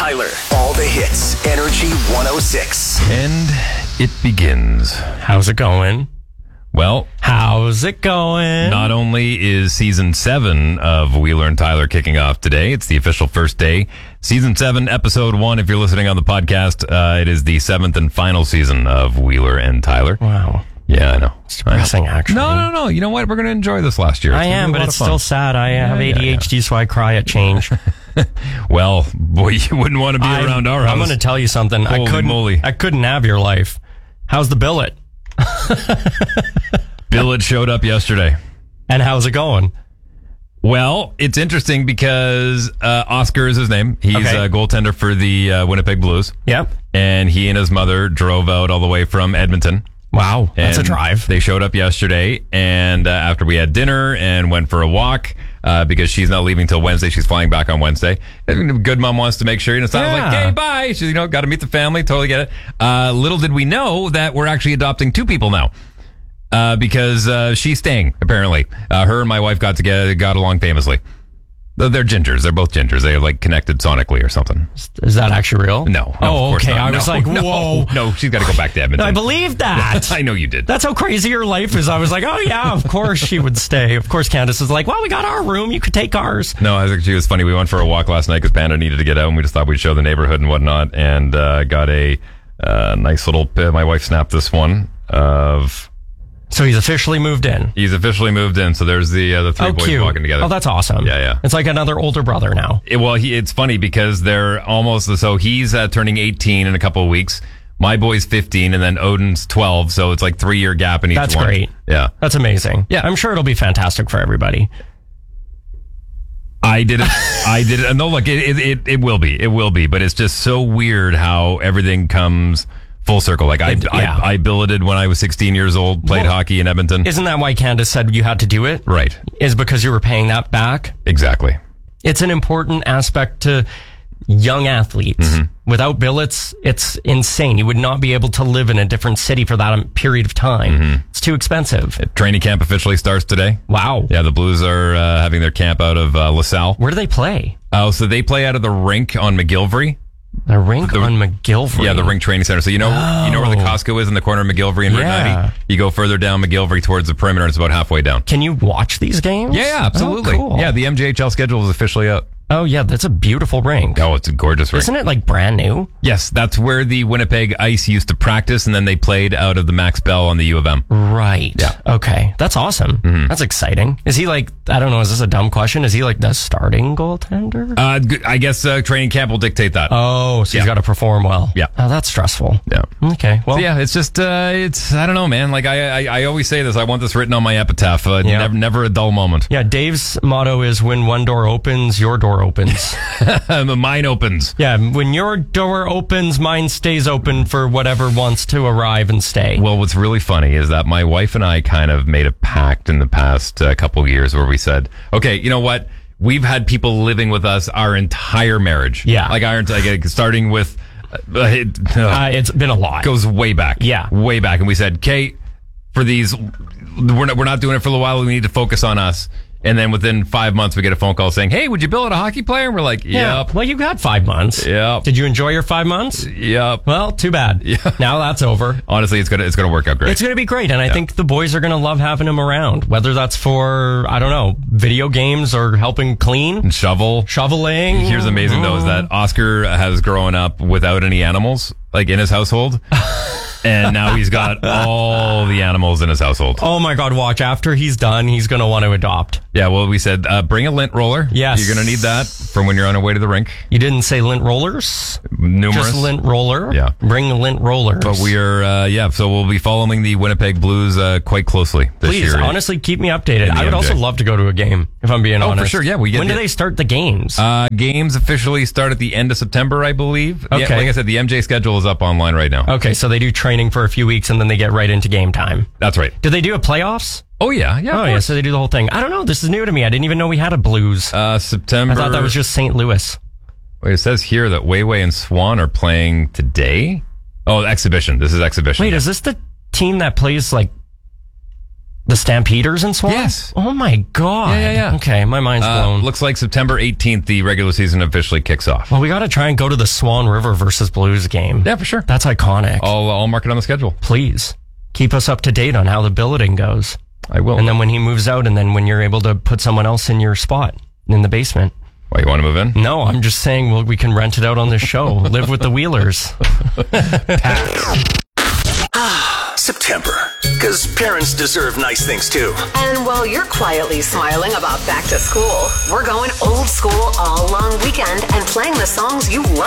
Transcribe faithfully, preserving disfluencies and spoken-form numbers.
Tyler. All the hits. Energy one oh six. And it begins. How's it going? Well, how's it going? Not only is season seven of Wheeler and Tyler kicking off today, it's the official first day. Season seven, episode one, if you're listening on the podcast, uh, it is the seventh and final season of Wheeler and Tyler. Wow. Yeah, I know. It's depressing, actually. No, no, no. You know what? We're going to enjoy this last year. I am, but it's still sad. I yeah, have A D H D, yeah, yeah. So I cry at change. Well, boy, you wouldn't want to be I'm, around our house. I'm going to tell you something. Holy I couldn't, moly. I couldn't have your life. How's the billet? Billet showed up yesterday. And how's it going? Well, it's interesting because uh, Oscar is his name. He's okay. a goaltender for the uh, Winnipeg Blues. Yep. And he and his mother drove out all the way from Edmonton. Wow, that's and a drive. They showed up yesterday, and uh, after we had dinner and went for a walk, uh, because she's not leaving till Wednesday. She's flying back on Wednesday. Good mom wants to make sure, you know, it's not yeah. like, hey, bye. She's, you know, got to meet the family. Totally get it. Uh, little did we know that we're actually adopting two people now. Uh, because uh, she's staying, apparently. Uh, her and my wife got together, got along famously. They're gingers. They're both gingers. They're like connected sonically or something. Is that actually real? No. no oh, of course okay. Not. I no, was like, no, whoa. No, she's got to go back to Edmonton. I believe that. I know you did. That's how crazy your life is. I was like, oh, yeah, of course she would stay. Of course, Candace is like, well, we got our room. You could take ours. No, I think she was funny. We went for a walk last night because Panda needed to get out, and we just thought we'd show the neighborhood and whatnot, and uh, got a uh, nice little, uh, my wife snapped this one of... So he's officially moved in. He's officially moved in. So there's the uh, the three oh, boys cute. walking together. Oh, that's awesome. Yeah, yeah. It's like another older brother now. It, well, he, it's funny because they're almost, so he's uh, turning eighteen in a couple of weeks. My boy's fifteen, and then Odin's twelve. So it's like three year gap in each that's one. That's great. Yeah. That's amazing. Yeah. I'm sure it'll be fantastic for everybody. I did it. I did it. No, look, it, it, it will be. It will be. But it's just so weird how everything comes full circle. Like I, it, yeah. I, I billeted when I was sixteen years old, played well, hockey in Edmonton. Isn't that why Candace said you had to do it? Right. Is because you were paying that back? Exactly. It's an important aspect to young athletes. Mm-hmm. Without billets, it's insane. You would not be able to live in a different city for that period of time. Mm-hmm. It's too expensive. Training camp officially starts today. Wow. Yeah, the Blues are uh, having their camp out of uh, LaSalle. Where do they play? Oh, so they play out of the rink on McGillivray. The rink the, on McGillivray? Yeah, the rink training center. So you know oh. you know where the Costco is in the corner of McGillivray and Route yeah. ninety? You go further down McGillivray towards the perimeter, and it's about halfway down. Can you watch these games? Yeah, yeah absolutely. Oh, cool. Yeah, the M J H L schedule is officially out. Oh, yeah, that's a beautiful rink. Oh, it's a gorgeous rink. Isn't it like brand new? Yes, that's where the Winnipeg Ice used to practice, and then they played out of the Max Bell on the U of M. Right. Yeah. Okay. That's awesome. Mm-hmm. That's exciting. Is he like, I don't know, is this a dumb question? Is he like the starting goaltender? Uh, I guess uh, training camp will dictate that. Oh, so yeah. he's got to perform well. Yeah. Oh, that's stressful. Yeah. Okay. Well, so yeah, it's just, uh, it's, I don't know, man. Like, I, I, I always say this, I want this written on my epitaph. Uh, yeah. never, never a dull moment. Yeah, Dave's motto is when one door opens, your door opens. Mine opens. Yeah, when your door opens, mine stays open for whatever wants to arrive and stay. Well, what's really funny is that my wife and I kind of made a pact in the past uh, couple of years where we said, okay, you know what? We've had people living with us our entire marriage. Yeah. Like, our, like starting with... Uh, it, uh, uh, it's been a lot. Goes way back. Yeah. Way back. And we said, Kate, for these, we're not, we're not doing it for a little while. We need to focus on us. And then within five months, we get a phone call saying, hey, would you bill at a hockey player? And we're like, yep. Yeah. Well, you got five months. Yep. Did you enjoy your five months? Yep. Well, too bad. Yeah. Now that's over. Honestly, it's gonna it's gonna work out great. It's gonna be great, and I yeah. think the boys are gonna love having him around. Whether that's for I don't know video games or helping clean, and shovel, shoveling. Here's amazing though is that Oscar has grown up without any animals like in his household. And now he's got all the animals in his household. Oh my God, watch. After he's done, he's going to want to adopt. Yeah, well, we said, uh, bring a lint roller. Yes. You're going to need that for when you're on your way to the rink. You didn't say lint rollers? Numerous. Just lint roller? Yeah. Bring lint rollers. But we are, uh, yeah, so we'll be following the Winnipeg Blues uh, quite closely this Please, year. Please, honestly, keep me updated. I would M J. also love to go to a game, if I'm being oh, honest. Oh, for sure, yeah. We get when the, do they start the games? Uh, games officially start at the end of September, I believe. Okay. Yeah, like I said, the M J schedule is up online right now. Okay, so they do training for a few weeks and then they get right into game time. That's right. Do they do a playoffs? Oh, yeah. yeah. Oh, yeah. So they do the whole thing. I don't know. This is new to me. I didn't even know we had a Blues. Uh, September. I thought that was just Saint Louis. Wait, it says here that Wayway and Swan are playing today. Oh, exhibition. This is exhibition. Wait, is this the team that plays like The Stampeders in Swan? Yes. Oh my God. Yeah, yeah, yeah. Okay, my mind's Uh, blown. looks like September eighteenth, the regular season officially kicks off. Well, we got to try and go to the Swan River versus Blues game. Yeah, for sure. That's iconic. I'll, I'll mark it on the schedule. Please keep us up to date on how the billeting goes. I will. And then when he moves out, and then when you're able to put someone else in your spot in the basement. Why, you want to move in? No, I'm just saying, well, we can rent it out on this show. Live with the Wheelers. September. Because parents deserve nice things too. And while you're quietly smiling about back to school, we're going old school all long weekend and playing the songs you love.